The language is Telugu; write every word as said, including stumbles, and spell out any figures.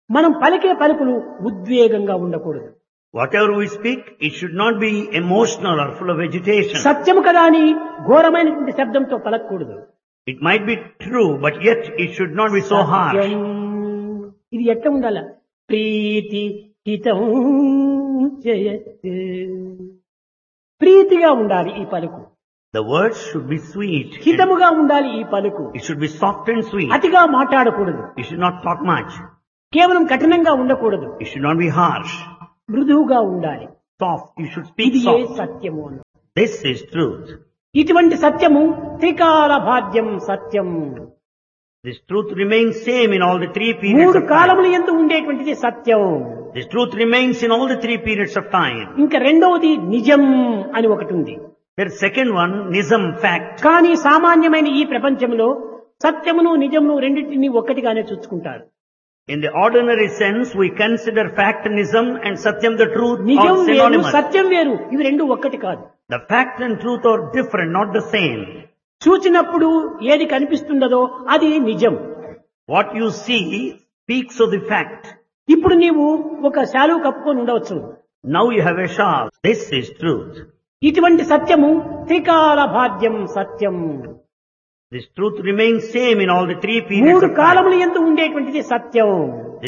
మనం పలికే పలుకులు ఉద్వేగంగా ఉండకూడదు. Whatever we speak, it should not be emotional or full of agitation. సత్యము కదా అని ఘోరమైనటువంటి శబ్దంతో పలకూడదు. It might be true, but yet it should not be so harsh. సత్యం. ఇది ఎట్లా ఉండాల? ప్రీతి హితం జయత్. ప్రీతిగా ఉండాలి ఈ పలుకు. The words should be sweet. హితముగా ఉండాలి ఈ పలుకు. It should be soft and sweet. అతిగా మాట్లాడకూడదు. You should not talk much. కేవలం కఠినంగా ఉండకూడదు. It should not be harsh. మృదువుగా ఉండాలి. Soft. You should speak ఇది ఏ soft. సత్యము అన్న. This is truth. ఇటువంటి సత్యము త్రికాల భాగ్యం సత్యం. This truth remains same in all the three periods మూడు of time. కాలములు యందు ఉండేటువంటిది సత్యం. This truth remains in all the three periods of time. ఇంకా రెండవది నిజం అని ఒకటి ఉంది. There's second one, Nizam, fact. కానీ సామాన్యమైన ఈ ప్రపంచంలో సత్యమును నిజమును రెండింటిని ఒక్కటిగానే చూసుకుంటారు. In the ordinary sense, we consider fact Nizam and Satyam the truth నిజం are వేరు synonymous. సత్యం వేరు, ఇవి రెండు ఒక్కటి కాదు. The fact and truth are different, not the same. చూచినప్పుడు ఏది కనిపిస్తున్నదో అది నిజం. What you see speaks of the fact. ఇప్పుడు నీవు ఒక శాలువ కప్పుకొని ఉండవచ్చు. Now you have a shawl. This is truth. ఇటువంటి సత్యము త్రికాల భాగ్యం సత్యం. This truth remains same in all the three periods మూడు of time. కాలముల యందు ఉండేటువంటిది సత్యం.